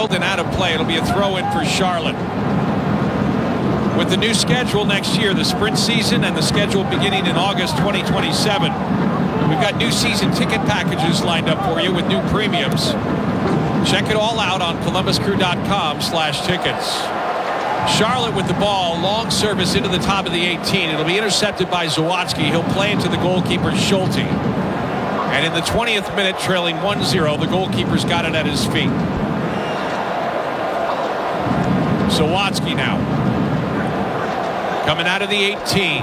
midfield and out of play. It'll be a throw in for Charlotte. With the new schedule next year, the sprint season and the schedule beginning in August 2027, we've got new season ticket packages lined up for you with new premiums. Check it all out on columbuscrew.com/tickets. Charlotte with the ball, long service into the top of the 18. It'll be intercepted by Zawadzki. He'll play into the goalkeeper Schulte. And in the 20th minute, trailing 1-0, the goalkeeper's got it at his feet. Zawadzki now. Coming out of the 18.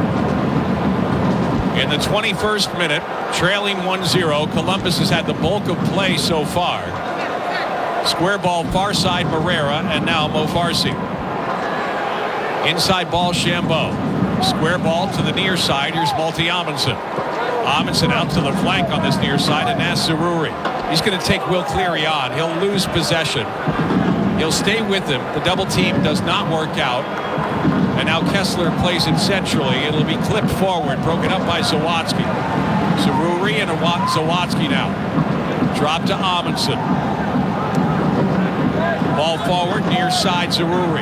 In the 21st minute, trailing 1-0, Columbus has had the bulk of play so far. Square ball far side Moreira, and now Mo Farsi. Inside ball Shambo. Square ball to the near side. Here's Malte Amundsen. Amundsen out to the flank on this near side, and Anas Zaroury. He's going to take Will Cleary on. He'll lose possession. He'll stay with him. The double team does not work out. And now Kessler plays it centrally. It'll be clipped forward, broken up by Zawadzki. Zaroury and Zawadzki now. Drop to Amundsen. Ball forward, near side Zaroury.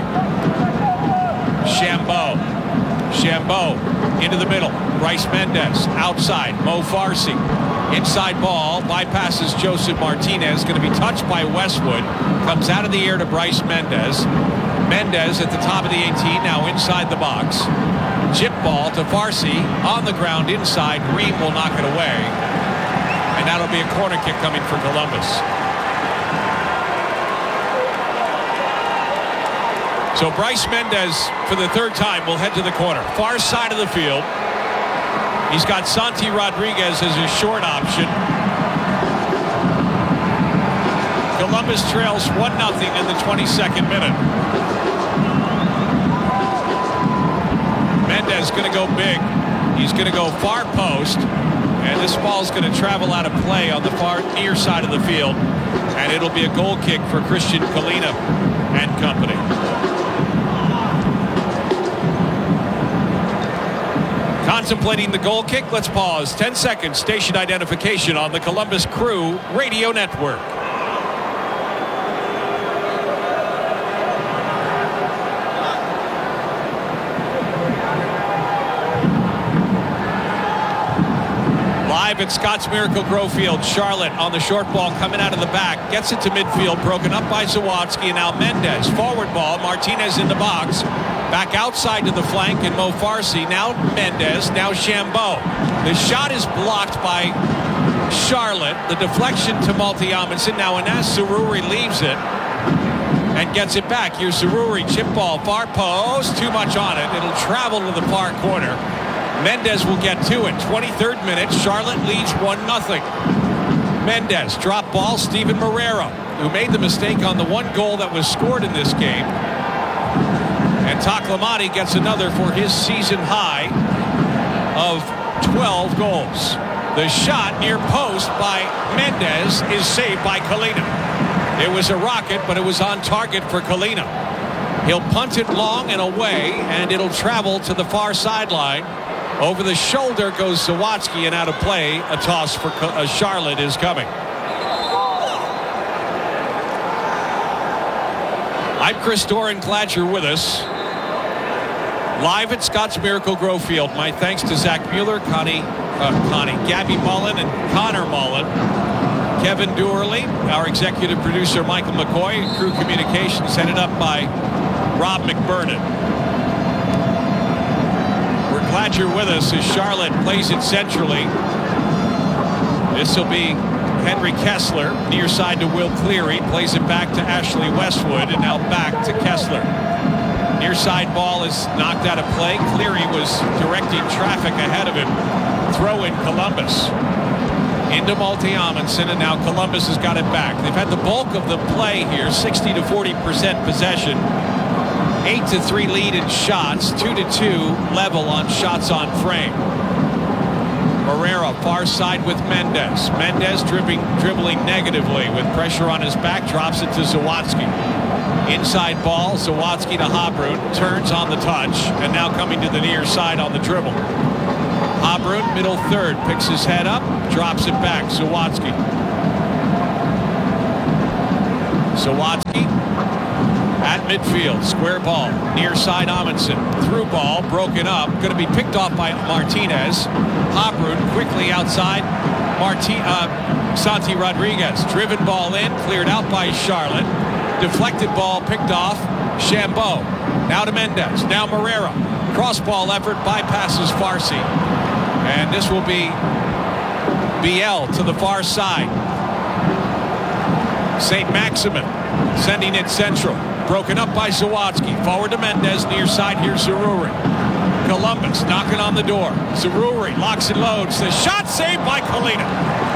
Shambo into the middle. Bryce Mendes outside. Mo Farsi. Inside ball bypasses Joseph Martinez. Going to be touched by Westwood. Comes out of the air to Bryce Mendes. Mendes at the top of the 18, now inside the box. Chip ball to Farsi on the ground inside. Ream will knock it away. And that'll be a corner kick coming for Columbus. So Bryce Mendes, for the third time, will head to the corner. Far side of the field. He's got Santi Rodriguez as his short option. Columbus trails 1-0 in the 22nd minute. Mendes going to go big. He's going to go far post. And this ball's going to travel out of play on the far near side of the field. And it'll be a goal kick for Christian Kalina and company. Contemplating the goal kick. Let's pause. 10 seconds. Station identification on the Columbus Crew Radio Network. Live at Scotts Miracle-Gro Field. Charlotte on the short ball coming out of the back. Gets it to midfield. Broken up by Zawadzki. And now Mendes. Forward ball. Martinez in the box. Back outside to the flank, and Mo Farsi. Now Mendes, now Shambo. The shot is blocked by Charlotte. The deflection to Malte Amundsen. Now Anas Zaroury leaves it and gets it back. Here's Zaroury, chip ball, far post. Too much on it. It'll travel to the far corner. Mendes will get to it. 23rd minute, Charlotte leads 1-0. Mendes, drop ball, Steven Moreira, who made the mistake on the one goal that was scored in this game. And Taklamati gets another for his season high of 12 goals. The shot near post by Mendes is saved by Kalina. It was a rocket, but it was on target for Kalina. He'll punt it long and away, and it'll travel to the far sideline. Over the shoulder goes Zawadzki, and out of play. A toss for Charlotte is coming. I'm Chris Doran. Glad you're with us. Live at Scotts Miracle-Gro Field. My thanks to Zach Mueller, Gabby Mullen, and Connor Mullen. Kevin Doorley, our executive producer Michael McCoy, and Crew Communications headed up by Rob McBurnett. We're glad you're with us as Charlotte plays it centrally. This will be Henry Kessler, near side to Will Cleary, plays it back to Ashley Westwood, and now back to Kessler. Near side ball is knocked out of play. Cleary was directing traffic ahead of him. Throw in Columbus. Into Malte Amundsen, and now Columbus has got it back. They've had the bulk of the play here, 60 to 40% possession. 8-3 lead in shots, 2-2 level on shots on frame. Moreira far side with Mendes. Mendes dribbling negatively with pressure on his back, drops it to Zawadzki. Inside ball, Zawadzki to Habrun, turns on the touch, and now coming to the near side on the dribble. Habrun, middle third, picks his head up, drops it back. Zawadzki. Sawatsky at midfield. Square ball. Near side Amundsen. Through ball. Broken up. Going to be picked off by Martinez. Habrun quickly outside. Santi Rodriguez. Driven ball in. Cleared out by Charlotte. Deflected ball picked off. Chambeau. Now to Mendez. Now Moreira. Cross ball effort. Bypasses Farsi. And this will be Biel to the far side. St. Maximin sending it central. Broken up by Sawatsky. Forward to Mendez. Near side, here's Zaroury. Columbus knocking on the door. Zaroury locks and loads. The shot saved by Kalina.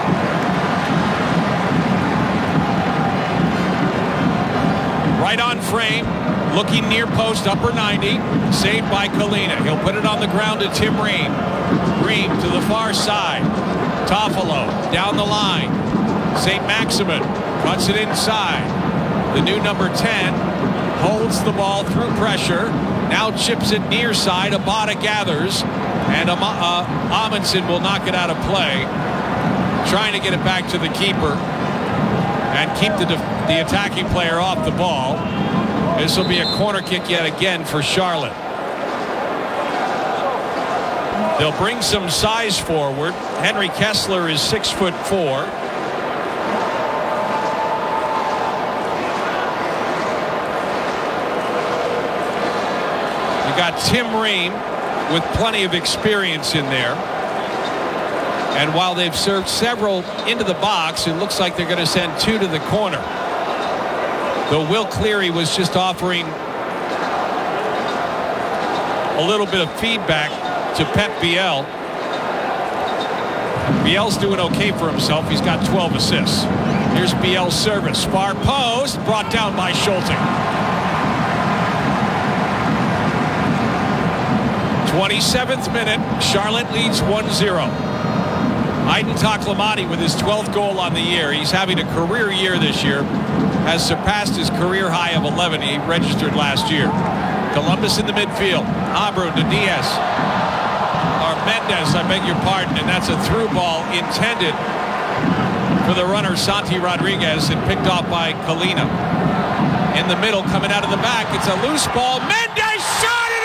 Right on frame. Looking near post, upper 90. Saved by Kalina. He'll put it on the ground to Tim Ream. Ream to the far side. Toffolo down the line. St. Maximin cuts it inside. The new number 10 holds the ball through pressure. Now chips it near side. Abada gathers. And Amundsen will knock it out of play. Trying to get it back to the keeper. And keep the attacking player off the ball. This will be a corner kick yet again for Charlotte. They'll bring some size forward. Henry Kessler is 6'4". You got Tim Ream with plenty of experience in there. And while they've served several into the box, it looks like they're going to send 2 to the corner. Though Will Cleary was just offering a little bit of feedback to Pep Biel. Biel's doing okay for himself. He's got 12 assists. Here's Biel's service. Far post. Brought down by Schulte. 27th minute. Charlotte leads 1-0. Aydin Taklamadi with his 12th goal on the year. He's having a career year this year. Has surpassed his career high of 11 he registered last year. Columbus in the midfield. Habrun to Diaz. Or Mendez, I beg your pardon. And that's a through ball intended for the runner Santi Rodriguez and picked off by Kalina. In the middle, coming out of the back. It's a loose ball. Mendez shot it!